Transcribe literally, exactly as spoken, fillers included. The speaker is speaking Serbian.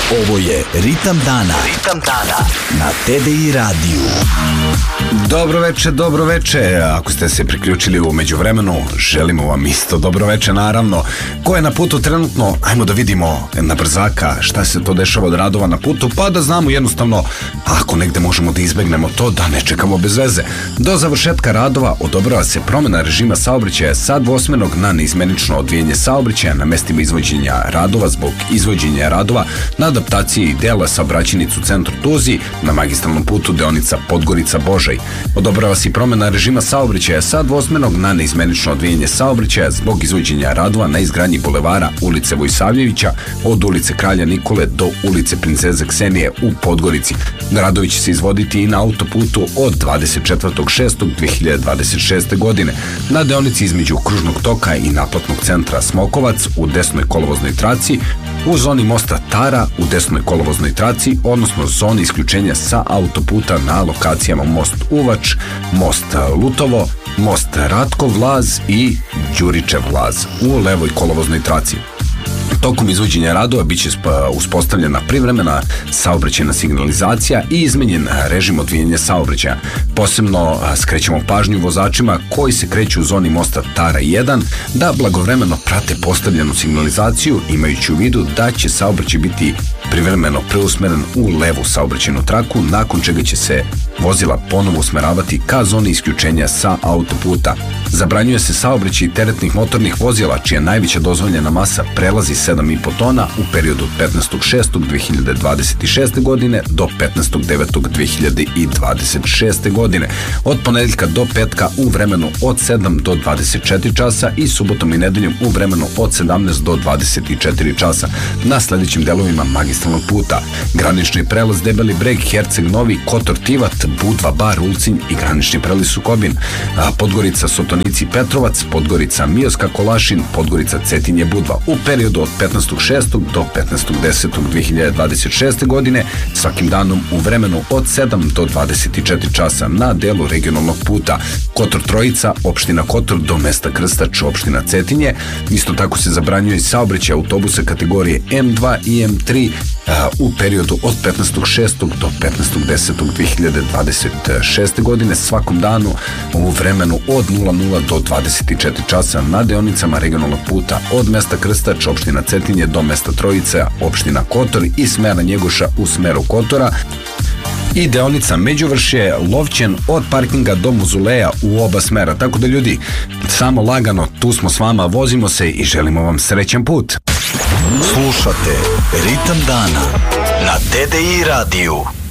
Ovo je Ritam dana. Ritam dana na T D I radiju. Dobro veče, dobro veče. Ako ste se priključili u međuvremenu, želimo vam isto dobro veče, naravno. Ko je na putu trenutno? Ajmo da vidimo na brzaka šta se to dešava od radova na putu, pa da znamo jednostavno ako negde možemo da izbegnemo to, da ne čekamo bez veze. Do završetka radova odobrava se promena režima saobraćaja sa dvosmernog na neizmenično odvijanje saobraćaja na mestima izvođenja radova zbog izvođenja radova na adaptaciji dela saobraćajnice u centru Tuzi na magistralnom putu deonica Podgorica-Božaj. Odobrava se promena režima saobraćaja sa dvosmernog na neizmenično odvijanje saobraćaja zbog izvođenja radova na izgradnji bulevara ulice Vojsavljevića od ulice Kralja Nikole do ulice Princeze Ksenije u Podgorici. Radovi će se izvoditi i na autoputu od dvadeset četvrtog šestog dve hiljade dvadeset šeste. godine na deonici između kružnog toka i naplatnog centra Smokovac u desnoj kolovoznoj traci, u zoni mosta Tara u desnoj kolovoznoj traci, odnosno zoni isključenja sa autoputa na lokacijama most Uvač, most Lutovo, most Ratkov Laz i Đuričev Laz u levoj kolovoznoj traci. Tokom izvođenja radova biće uspostavljena privremena saobraćajna signalizacija i izmenjen režim odvijanja saobraćaja. Posebno skrećemo pažnju vozačima koji se kreću u zoni mosta Tara jedan da blagovremeno prate postavljenu signalizaciju, imajući u vidu da će saobraćaj biti privremeno preusmeren u levu saobraćajnu traku, nakon čega će se vozila ponovo usmeravati ka zoni isključenja sa autoputa. Zabranjuje se saobraćaj teretnih motornih vozila čija najveća dozvoljena masa prelazi sedam i po tona u periodu od petnaestog šestog dve hiljade dvadeset šeste. godine do petnaestog devetog dve hiljade dvadeset šeste. godine, od ponedeljka do petka u vremenu od sedam do dvadeset četiri časa i subotom i nedeljom u vremenu od sedamnaest do dvadeset četiri časa na sledećim delovima magistralnog puta: granični prelaz Debeli Breg, Herceg Novi, Kotor Tivat, Budva Bar, Ulcinj i granični prelaz Sukobin, Podgorica Sotonici Petrovac, Podgorica Mioska Kolašin, Podgorica Cetinje Budva u periodu od petnaestog šestog do petnaestog desetog dve hiljade dvadeset šeste. godine, svakim danom u vremenu od sedam do dvadeset četiri časa na delu regionalnog puta Kotor Trojica, opština Kotor do mesta Krstač, opština Cetinje. Isto tako se zabranjuje saobraćaj autobusa kategorije M dva i M tri u periodu od petnaestog šestog do petnaestog desetog dve hiljade dvadeset šeste. godine, svakom danu u vremenu od nula nula do dvadeset četiri časa na deonicama regionalnog puta od mesta Krstač, opština Cetinje do mesta Trojica, opština Kotor i smera Njegoša u smeru Kotora i deonica Međuvršje Lovćen od parkinga do Muzuleja u oba smera. Tako da ljudi, samo lagano, tu smo s vama, vozimo se i želimo vam srećan put. Slušate Ritam dana na T D I radiju.